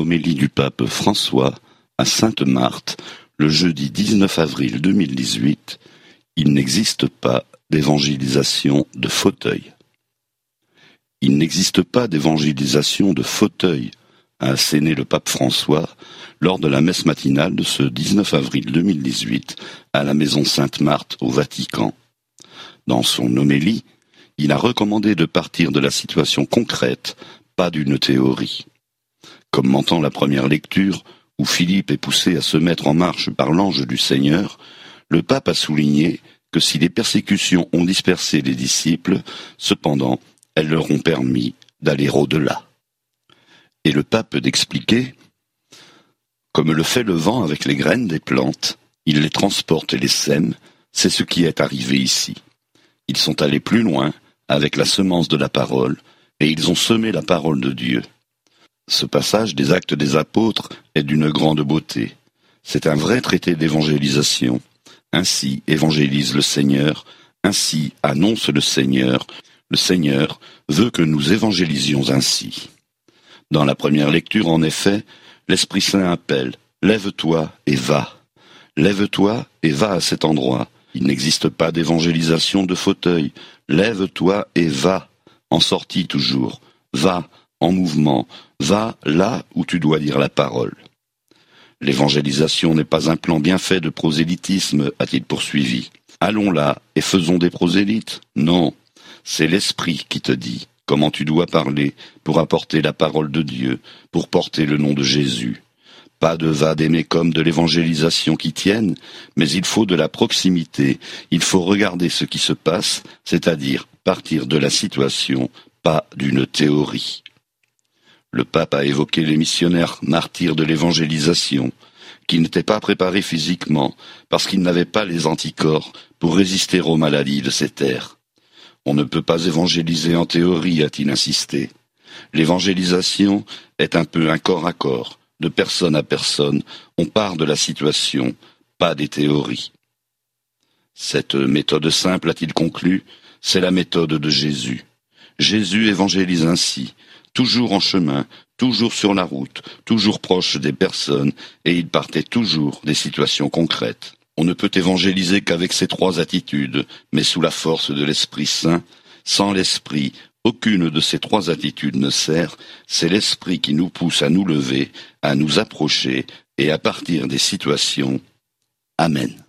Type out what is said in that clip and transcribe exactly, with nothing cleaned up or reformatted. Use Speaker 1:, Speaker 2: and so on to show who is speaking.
Speaker 1: homélie du pape François à Sainte-Marthe le jeudi dix-neuf avril deux mille dix-huit, il n'existe pas d'évangélisation de fauteuil. Il n'existe pas d'évangélisation de fauteuil, a asséné le pape François lors de la messe matinale de ce dix-neuf avril deux mille dix-huit à la maison Sainte-Marthe au Vatican. Dans son homélie, il a recommandé de partir de la situation concrète, pas d'une théorie. Commentant la première lecture, où Philippe est poussé à se mettre en marche par l'ange du Seigneur, le pape a souligné que si les persécutions ont dispersé les disciples, cependant, elles leur ont permis d'aller au-delà. Et le pape d'expliquer, comme le fait le vent avec les graines des plantes, il les transporte et les sème, c'est ce qui est arrivé ici. Ils sont allés plus loin avec la semence de la parole, et ils ont semé la parole de Dieu. Ce passage des Actes des Apôtres est d'une grande beauté. C'est un vrai traité d'évangélisation. Ainsi évangélise le Seigneur, ainsi annonce le Seigneur. Le Seigneur veut que nous évangélisions ainsi. Dans la première lecture, en effet, l'Esprit Saint appelle « Lève-toi et va ». Lève-toi et va à cet endroit. Il n'existe pas d'évangélisation de fauteuil. Lève-toi et va, en sortie toujours. Va, en mouvement. Va là où tu dois dire la parole. L'évangélisation n'est pas un plan bien fait de prosélytisme, a-t-il poursuivi. Allons là et faisons des prosélytes. Non, c'est l'Esprit qui te dit comment tu dois parler pour apporter la parole de Dieu, pour porter le nom de Jésus. Pas de vade-mecum de l'évangélisation qui tienne, mais il faut de la proximité, il faut regarder ce qui se passe, c'est-à-dire partir de la situation, pas d'une théorie. Le pape a évoqué les missionnaires martyrs de l'évangélisation, qui n'étaient pas préparés physiquement parce qu'ils n'avaient pas les anticorps pour résister aux maladies de ces terres. On ne peut pas évangéliser en théorie, a-t-il insisté. L'évangélisation est un peu un corps à corps, de personne à personne, on part de la situation, pas des théories. Cette méthode simple, a-t-il conclu, c'est la méthode de Jésus. Jésus évangélise ainsi, toujours en chemin, toujours sur la route, toujours proche des personnes, et il partait toujours des situations concrètes. On ne peut évangéliser qu'avec ces trois attitudes, mais sous la force de l'Esprit Saint. Sans l'Esprit, aucune de ces trois attitudes ne sert, c'est l'Esprit qui nous pousse à nous lever, à nous approcher et à partir des situations. Amen.